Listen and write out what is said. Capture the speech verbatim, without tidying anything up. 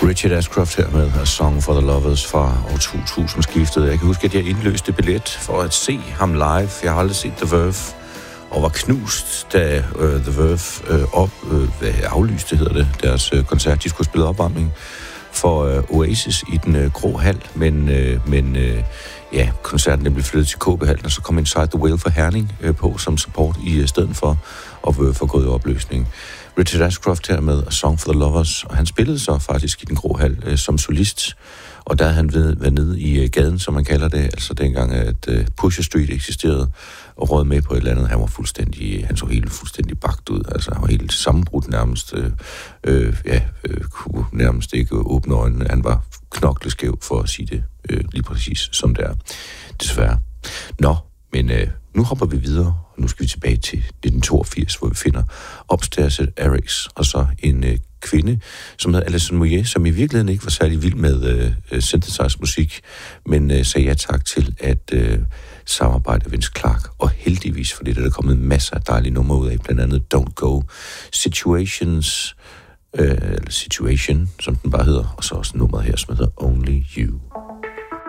Richard Ashcroft her med A Song for the Lovers fra år to tusind skiftet. Jeg kan huske, at jeg indløste billet for at se ham live. Jeg har aldrig set The Verve, og var knust, da uh, The Verve uh, op, uh, aflyste, hedder det, deres uh, koncert. De skulle spille opvarmning for uh, Oasis i den uh, grå hal, men, uh, men uh, ja, koncerten den blev flyttet til K B-hallen, og så kom Inside the Whale for Herning uh, på som support i uh, stedet for, og Verve for gået i opløsning. Richard Ashcroft her med A Song for the Lovers, og han spillede så faktisk i den grå hal øh, som solist, og der havde han ved, været nede i øh, gaden, som man kalder det, altså dengang, at øh, Pusher Street eksisterede, og råd med på et eller andet. Han var fuldstændig, han så helt fuldstændig bagt ud, altså han var helt sammenbrudt nærmest, øh, øh, ja, øh, kunne nærmest ikke åbne øjnene. Han var knokleskæv, for at sige det øh, lige præcis, som det er, desværre. Nå, men øh, nu hopper vi videre, og nu skal vi tilbage til nitten toogfirs, hvor vi finder Upstairs at Eric's, og så en øh, kvinde, som hedder Alison Moyet, som i virkeligheden ikke var særlig vild med øh, synthesizer musik, men øh, sagde ja tak til at øh, samarbejde med Vince Clarke, og heldigvis, fordi der er kommet masser af dejlige numre ud af, blandt andet Don't Go, Situations, øh, Situation, som den bare hedder, og så også nummeret her, som hedder Only You.